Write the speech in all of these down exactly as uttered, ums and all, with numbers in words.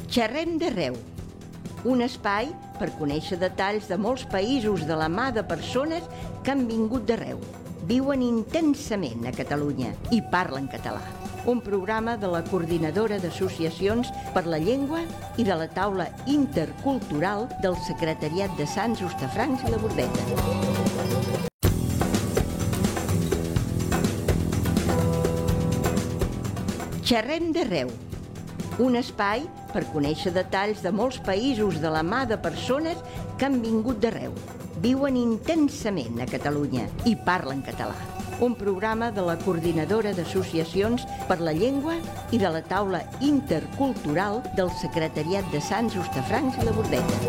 Xerrem d'arreu, un espai per conèixer detalls de molts països de la mà de persones que han vingut d'arreu, viuen intensament a Catalunya i parlen català. Un programa de la Coordinadora d'Associacions per la Llengua i de la Taula Intercultural del Secretariat de Sants, Hostafrancs i la Bordeta. Xerrem d'arreu, un espai per conèixer detalls de molts països de la mà de persones que han vingut d'arreu, viuen intensament a Catalunya i parlen català. Un programa de la Coordinadora d'Associacions per la Llengua i de la Taula Intercultural del Secretariat de Sants, Hostafrancs i la Bordeta.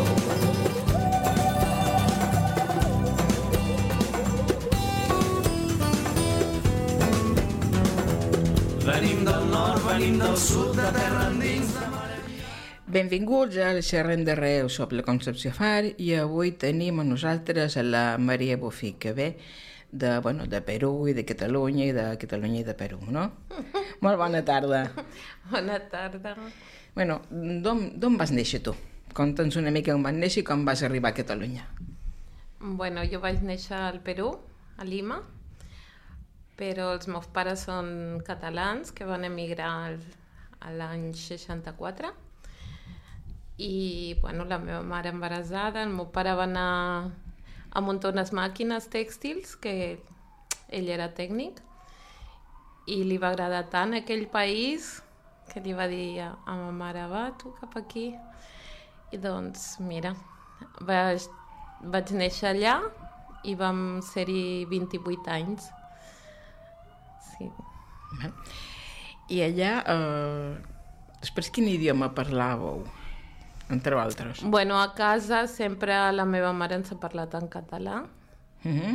Venim del nord, venim del sud, de terra endins de mare... Benvinguts al Xerrem d'Arreu, soc la Concepció Far i avui tenim a nosaltres a la Maria Bofí, que ve de, bueno, de Perú i de Catalunya i de Catalunya i de Perú, no? Molt bona tarda. Bona tarda. Bueno, d'on vas néixer tu? Conta'ns una mica on vas néixer i com vas arribar a Catalunya. Bueno, jo vaig néixer al Perú, a Lima, però els meus pares són catalans que van emigrar a l'any seixanta-quatre i bueno, la meva mare embarassada, el meu pare va anar a muntar unes màquines tèxtils, que ell era tècnic, i li va agradar tant aquell país que li va dir a, a ma mare, va tu cap aquí. I doncs mira, vaig, vaig néixer allà i vam ser-hi vint-i-vuit anys. Sí. I allà, eh, després quin idioma parlàveu, entre altres? Bueno, a casa sempre la meva mare ens ha parlat en català uh-huh.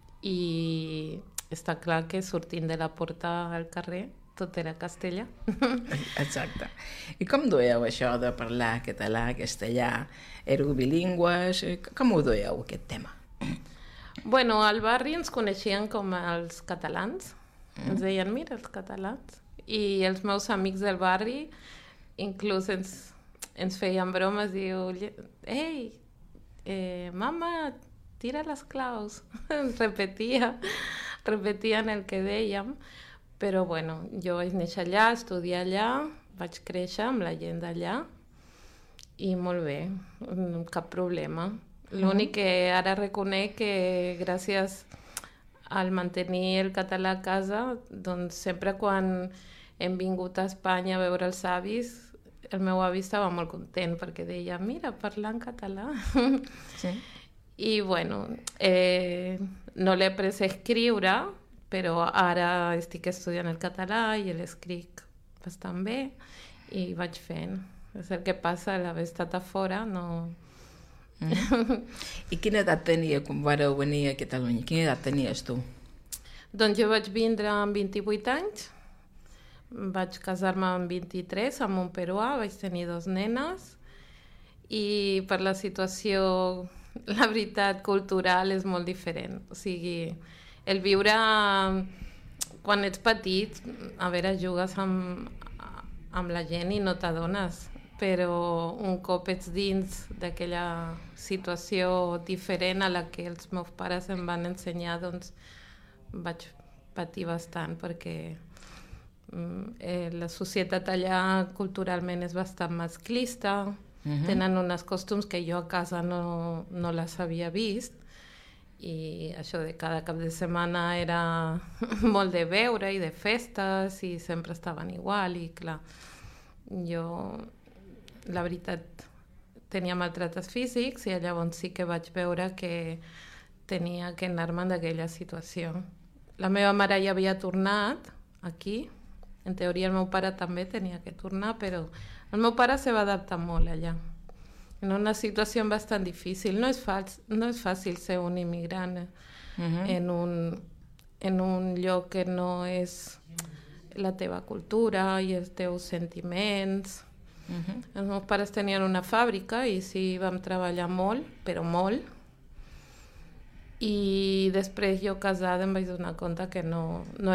i està clar que sortint de la porta al carrer tot era castellà. Exacte. I com dueu això de parlar català, castellà? Éreu bilingües? Com ho dueu, aquest tema? Bueno, al barri ens coneixien com els catalans. Ens deien, mira, els catalans. I els meus amics del barri inclús ens, ens feien bromes, diu, ei, eh, mama, tira les claus. Ens repetia, repetien el que dèiem. Però bueno, jo vaig néixer allà, estudiar allà, vaig créixer amb la gent d'allà i molt bé, cap problema. L'únic que ara reconec que gràcies al mantenir el català a casa, doncs sempre quan hem vingut a Espanya a veure els avis, el meu avi estava molt content perquè deia, mira, parlar en català. Sí. I bueno, eh, no l'he après a escriure, però ara estic estudiant el català i l'escric bastant bé i vaig fent. És el que passa, l'haver estat a fora, no... Mm. I quina edat tenia quan vareu venir a Catalunya? Quina edat tenies tu? Doncs jo vaig vindre amb vint-i-vuit anys, vaig casar-me amb vint-i-tres amb un peruà, vaig tenir dos nenes i per la situació, la veritat, cultural és molt diferent. O sigui, el viure quan ets petit, a veure, jugues amb, amb la gent i no t'adones, però un cop ets dins d'aquella situació diferent a la que els meus pares em van ensenyar, doncs vaig patir bastant perquè eh, la societat allà culturalment és bastant masclista, uh-huh. Tenen unes costums que jo a casa no, no les havia vist i això de cada cap de setmana era molt de beure i de festes i sempre estaven igual i clar, jo... La veritat, tenia maltrates físics i llavors sí que vaig veure que tenia que anar-me'n d'aquella situació. La meva mare ja havia tornat aquí, en teoria el meu pare també tenia que tornar, però el meu pare se va adaptar molt allà, en una situació bastant difícil. No és, fals, no és fàcil ser un immigrant uh-huh. en, un, en un lloc que no és la teva cultura i els teus sentiments... Uh-huh. Els meus pares tenien una fàbrica i sí vam treballar molt, però molt, i després jo casada em vaig donar compte que no, no